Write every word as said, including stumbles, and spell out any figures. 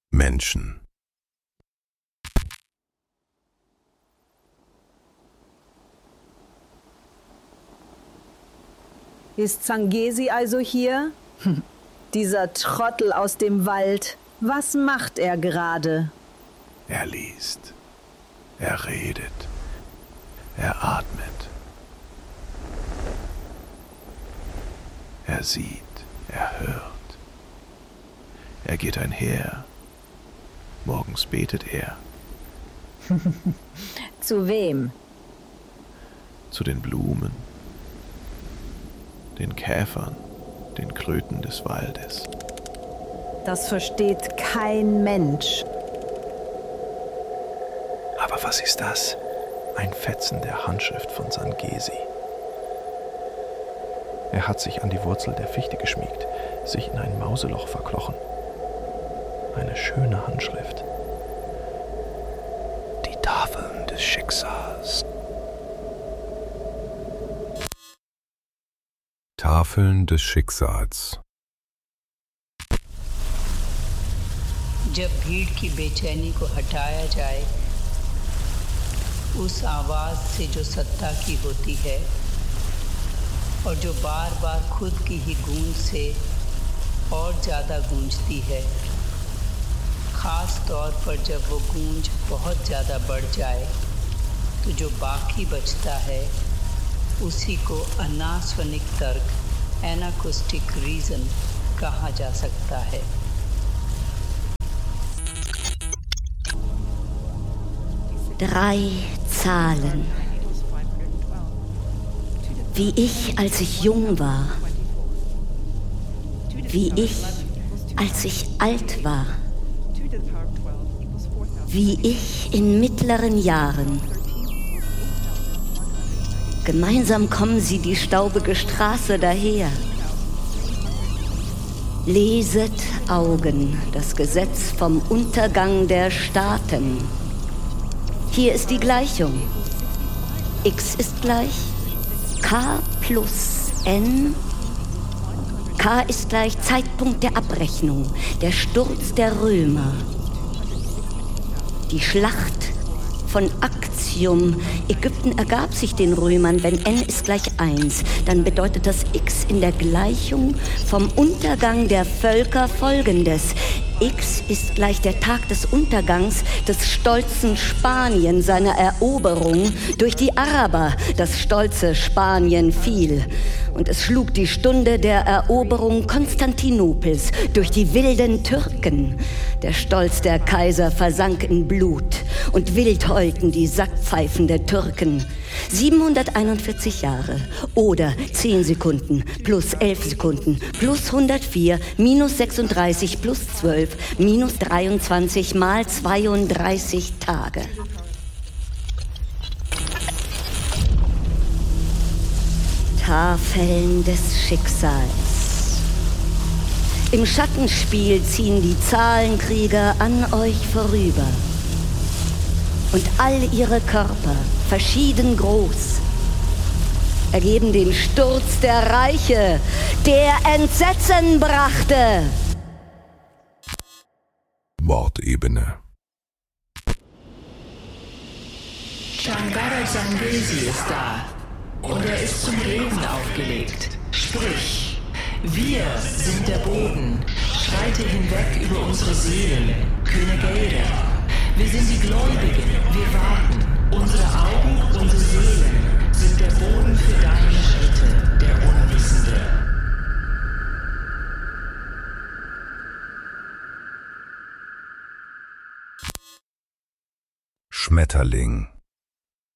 Menschen. Ist Zangesi also hier? Hm. Dieser Trottel aus dem Wald. Was macht er gerade? Er liest. Er redet. Er atmet. Er sieht. Er hört. Er geht einher. Morgens betet er. Zu wem? Zu den Blumen, den Käfern, den Kröten des Waldes. Das versteht kein Mensch. Aber was ist das? Ein Fetzen der Handschrift von Zangesi. Er hat sich an die Wurzel der Fichte geschmiegt, sich in ein Mauseloch verkrochen. Eine schöne Handschrift. Die Tafeln des Schicksals. Tafeln des Schicksals. जब भीड़ की बेचैनी को हटाया जाए, उस आवाज़ से जो सत्ता की होती है और जो बार बार खुद की ही गूंज से और ज़्यादा गूंजती है, ख़ास तौर पर जब वो गूंज बहुत ज़्यादा बढ़ जाए, तो जो बाकी बचता है उसी को अनास्वनिक तर्क, एनाकोस्टिक रीज़न कहा जा सकता है। Drei Zahlen. Wie ich, als ich jung war. Wie ich, als ich alt war. Wie ich in mittleren Jahren. Gemeinsam kommen sie die staubige Straße daher. Leset Augen, das Gesetz vom Untergang der Staaten. Hier ist die Gleichung. X ist gleich K plus N. K ist gleich Zeitpunkt der Abrechnung, der Sturz der Römer. Die Schlacht von Actium. Ägypten ergab sich den Römern, wenn n ist gleich eins. Dann bedeutet das x in der Gleichung vom Untergang der Völker folgendes. X ist gleich der Tag des Untergangs des stolzen Spanien, seiner Eroberung durch die Araber. Das stolze Spanien fiel. Und es schlug die Stunde der Eroberung Konstantinopels durch die wilden Türken. Der Stolz der Kaiser versank in Blut und wild heulten die Sackpfeifen der Türken. siebenhunderteinundvierzig Jahre oder zehn Sekunden plus elf Sekunden plus hundertvier minus sechsunddreißig plus zwölf minus dreiundzwanzig mal zweiunddreißig Tage. Tafeln des Schicksals. Im Schattenspiel ziehen die Zahlenkrieger an euch vorüber. Und all ihre Körper, verschieden groß, ergeben den Sturz der Reiche, der Entsetzen brachte. Wortebene. Shangara Zangesi ist da und er ist zum Reden aufgelegt. Sprich, wir sind der Boden, schreite hinweg über unsere Seelen, kühne Gelder. Wir sind die Gläubigen, wir warten. Unsere Augen, unsere Seelen sind der Boden für deine Schritte, der Unwissende. Schmetterling.